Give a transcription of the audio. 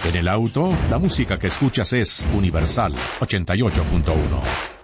En el auto, la música que escuchas es Universal 88.1.